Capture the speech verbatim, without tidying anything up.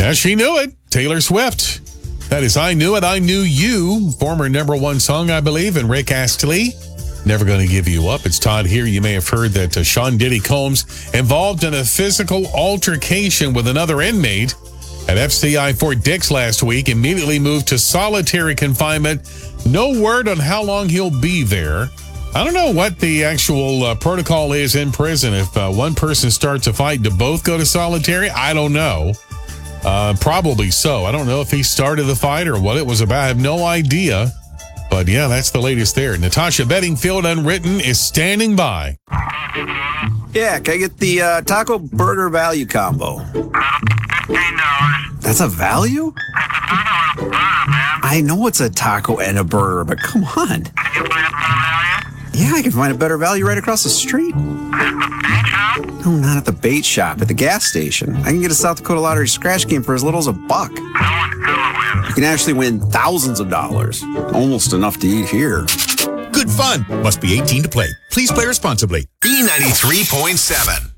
Yeah, she knew it. Taylor Swift. That is I Knew It, I Knew You. Former number one song, I believe, and Rick Astley. Never Gonna Give You Up. It's Todd here. You may have heard that uh, Sean Diddy Combs involved in a physical altercation with another inmate at F C I Fort Dix last week. Immediately moved to solitary confinement. No word on how long he'll be there. I don't know what the actual uh, protocol is in prison. If uh, one person starts a fight, do both go to solitary? I don't know. Uh, probably so. I don't know if he started the fight or what it was about. I have no idea. But yeah, that's the latest there. Natasha Bedingfield, Unwritten, is standing by. Yeah, can I get the uh, taco burger value combo? That's a value? I know it's a taco and a burger, but come on. Yeah, I can find a better value right across the street. No, not at the bait shop, at the gas station. I can get a South Dakota Lottery scratch game for as little as a buck. You can actually win thousands of dollars. Almost enough to eat here. Good fun. Must be eighteen to play. Please play responsibly. B ninety-three point seven.